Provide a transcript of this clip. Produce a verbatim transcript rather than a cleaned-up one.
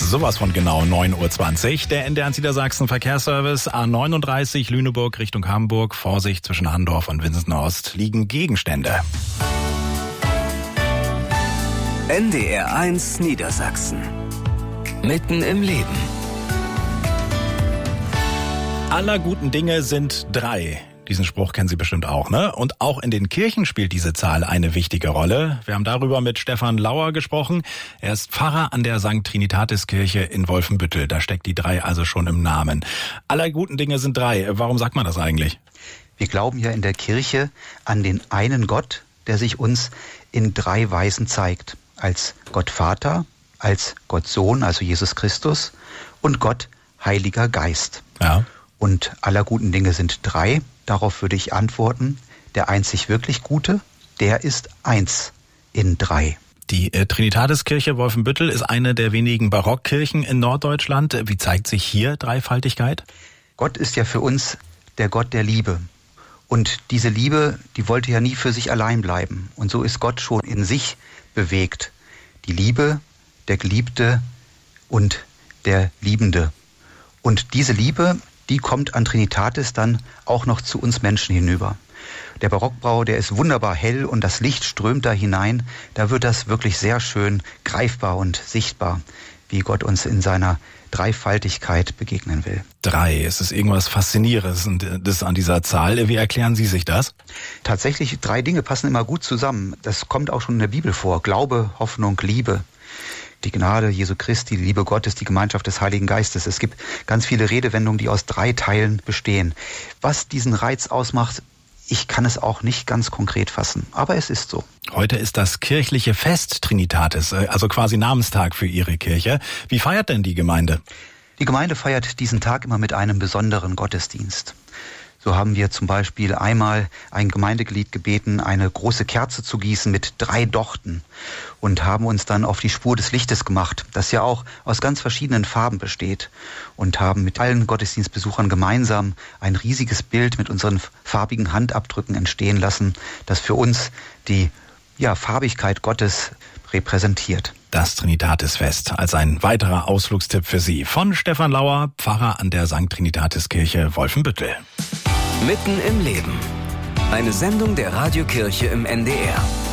sowas von genau neun Uhr zwanzig. Der N D R Niedersachsen Verkehrsservice A neununddreißig Lüneburg Richtung Hamburg. Vorsicht, zwischen Handorf und Winsenhorst liegen Gegenstände. N D R eins Niedersachsen. Mitten im Leben. Aller guten Dinge sind drei. Diesen Spruch kennen Sie bestimmt auch, ne? Und auch in den Kirchen spielt diese Zahl eine wichtige Rolle. Wir haben darüber mit Stefan Lauer gesprochen. Er ist Pfarrer an der Sankt Trinitatis Kirche in Wolfenbüttel. Da steckt die drei also schon im Namen. Aller guten Dinge sind drei. Warum sagt man das eigentlich? Wir glauben ja in der Kirche an den einen Gott, der sich uns in drei Weisen zeigt. Als Gott Vater, als Gott Sohn, also Jesus Christus, und Gott Heiliger Geist. Ja. Und aller guten Dinge sind drei. Darauf würde ich antworten, der einzig wirklich Gute, der ist eins in drei. Die äh, Trinitatiskirche Wolfenbüttel ist eine der wenigen Barockkirchen in Norddeutschland. Wie zeigt sich hier Dreifaltigkeit? Gott ist ja für uns der Gott der Liebe. Und diese Liebe, die wollte ja nie für sich allein bleiben. Und so ist Gott schon in sich bewegt. Die Liebe, der Geliebte und der Liebende. Und diese Liebe, die kommt an Trinitatis dann auch noch zu uns Menschen hinüber. Der Barockbau, der ist wunderbar hell und das Licht strömt da hinein. Da wird das wirklich sehr schön greifbar und sichtbar, wie Gott uns in seiner Dreifaltigkeit begegnen will. Drei, es ist irgendwas Faszinierendes an dieser Zahl. Wie erklären Sie sich das? Tatsächlich, drei Dinge passen immer gut zusammen. Das kommt auch schon in der Bibel vor. Glaube, Hoffnung, Liebe. Die Gnade Jesu Christi, die Liebe Gottes, die Gemeinschaft des Heiligen Geistes. Es gibt ganz viele Redewendungen, die aus drei Teilen bestehen. Was diesen Reiz ausmacht, ich kann es auch nicht ganz konkret fassen, aber es ist so. Heute ist das kirchliche Fest Trinitatis, also quasi Namenstag für Ihre Kirche. Wie feiert denn die Gemeinde? Die Gemeinde feiert diesen Tag immer mit einem besonderen Gottesdienst. So haben wir zum Beispiel einmal ein Gemeindeglied gebeten, eine große Kerze zu gießen mit drei Dochten und haben uns dann auf die Spur des Lichtes gemacht, das ja auch aus ganz verschiedenen Farben besteht, und haben mit allen Gottesdienstbesuchern gemeinsam ein riesiges Bild mit unseren farbigen Handabdrücken entstehen lassen, das für uns die ja, Farbigkeit Gottes repräsentiert. Das Trinitatisfest als ein weiterer Ausflugstipp für Sie von Stefan Lauer, Pfarrer an der Sankt Trinitatis-Kirche Wolfenbüttel. Mitten im Leben. Eine Sendung der Radiokirche im N D R.